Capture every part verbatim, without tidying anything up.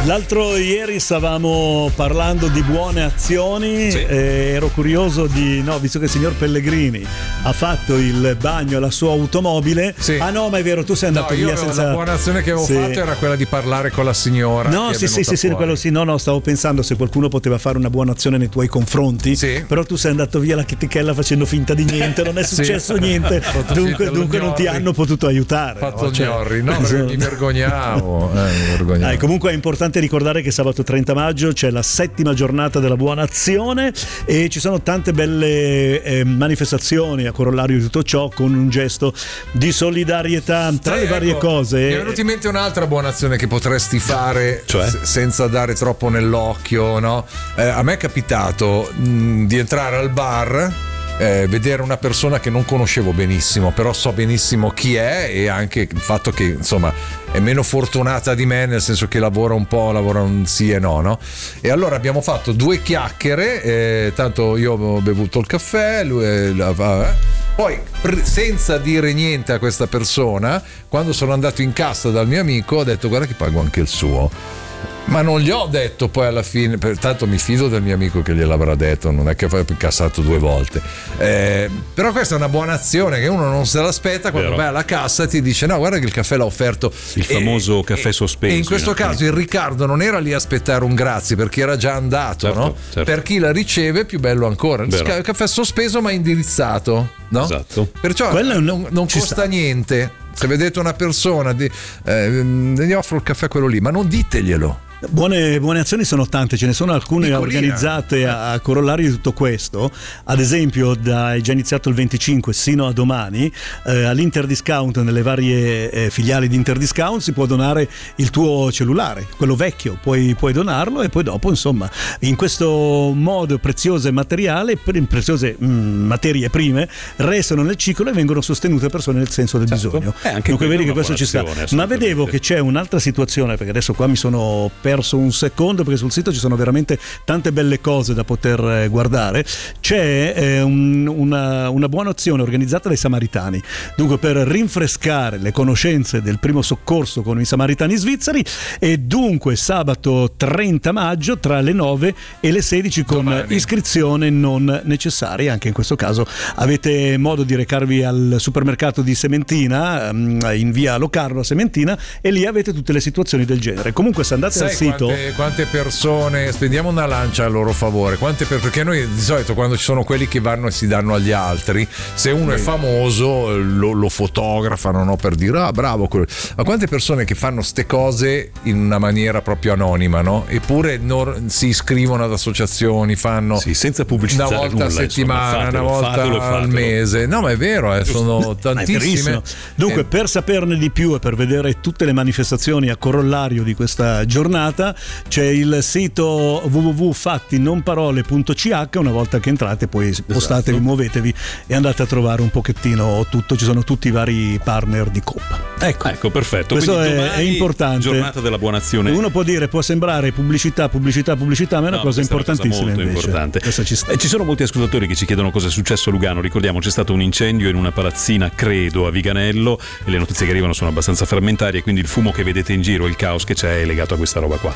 L'altro ieri stavamo parlando di buone azioni, sì. eh, ero curioso di, no, visto che il signor Pellegrini ha fatto il bagno alla sua automobile, sì. ah no ma è vero, tu sei andato no, via io senza... La buona azione che avevo sì. fatto era quella di parlare con la signora. No, sì sì sì, sì quello sì, no no, stavo pensando se qualcuno poteva fare una buona azione nei tuoi confronti, sì. però tu sei andato via la chitichella facendo finta di niente, non è successo sì. niente, dunque, dunque non ti hanno potuto aiutare. Fatto no? Cioè, gnorri, no, mi vergognavo, eh, mi vergognavo. Ah, comunque è importante ricordare che sabato trenta maggio c'è la settima giornata della buona azione e ci sono tante belle eh, manifestazioni a corollario di tutto ciò, con un gesto di solidarietà tra sì, le varie ecco, cose. Mi è venuta in mente un'altra buona azione che potresti fare, cioè? s- senza dare troppo nell'occhio, no? Eh, a me è capitato mh, di entrare al bar, Eh, vedere una persona che non conoscevo benissimo, però so benissimo chi è, e anche il fatto che insomma è meno fortunata di me, nel senso che lavora un po', lavora un sì e no, no? E allora abbiamo fatto due chiacchiere, eh, tanto io ho bevuto il caffè, lui eh, eh, poi senza dire niente a questa persona, quando sono andato in cassa dal mio amico ho detto guarda che pago anche il suo. Ma non gli ho detto poi alla fine, tanto mi fido del mio amico che gliel'avrà detto, non è che poi ho incassato due volte, eh, però questa è una buona azione che uno non se l'aspetta quando Vero. vai alla cassa e ti dice no guarda che il caffè l'ha offerto, il e, famoso caffè sospeso, e in questo no? caso il Riccardo non era lì a aspettare un grazie perché era già andato, certo, no? certo. Per chi la riceve più bello ancora, il caffè sospeso ma indirizzato, no? Esatto. Perciò Quello non, non costa sta. niente. Se vedete una persona di, eh, gli offro il caffè quello lì, ma non diteglielo. Buone, buone azioni sono tante, ce ne sono alcune organizzate a, a corollario di tutto questo. Ad esempio, da, è già iniziato il venticinque sino a domani, eh, all'Interdiscount, nelle varie eh, filiali di Interdiscount, si può donare il tuo cellulare, quello vecchio, puoi, puoi donarlo e poi dopo, insomma, in questo modo preziose materiali, preziose mh, materie prime restano nel ciclo e vengono sostenute persone nel senso del certo. bisogno. Eh, anche Dunque vedi che questo ci sta. Ma vedevo che c'è un'altra situazione, perché adesso qua mi sono perso un secondo perché sul sito ci sono veramente tante belle cose da poter guardare. C'è eh, un, una, una buona azione organizzata dai Samaritani, dunque per rinfrescare le conoscenze del primo soccorso con i Samaritani svizzeri, e dunque sabato trenta maggio tra le nove e le sedici con Domani. iscrizione non necessaria. Anche in questo caso avete modo di recarvi al supermercato di Sementina in via Locarno a Sementina e lì avete tutte le situazioni del genere. Comunque se andate Sai al sito quante, quante persone, spendiamo una lancia a loro favore, quante per, perché noi di solito quando ci sono quelli che vanno e si danno agli altri, se uno sì. è famoso lo, lo fotografano, no, per dire ah bravo quello. Ma quante persone che fanno ste cose in una maniera proprio anonima, no? Eppure non, si iscrivono ad associazioni, fanno sì, senza pubblicizzare una volta nulla, a settimana, insomma, fatelo, una volta fatelo, fatelo. al mese. No, ma è vero, eh, sono tantissime. Dunque, eh. per saperne di più e per vedere tutte le manifestazioni a corollario di questa giornata c'è il sito w w w punto fatti non parole punto c h. Una volta che entrate poi postatevi, esatto. muovetevi e andate a trovare un pochettino tutto, ci sono tutti i vari partner di Coppa. Ecco, ecco perfetto. Questo è, è importante. Giornata della buona azione. Uno può dire, può sembrare pubblicità, pubblicità, pubblicità, ma è una no, cosa importantissima. Una cosa molto invece. importante. Ci, sta. Eh, ci sono molti ascoltatori che ci chiedono cosa è successo a Lugano. Ricordiamo c'è stato un incendio in una palazzina, credo, a Viganello, e le notizie che arrivano sono abbastanza frammentarie, quindi il fumo che vedete in giro, il caos che c'è è legato a questa roba qua.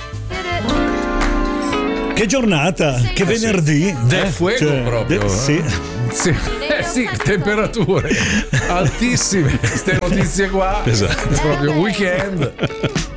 Che giornata, che venerdì, sì. del eh? fuego cioè, proprio. De, sì. Sì. Eh sì, temperature altissime, queste notizie qua, esatto. proprio weekend.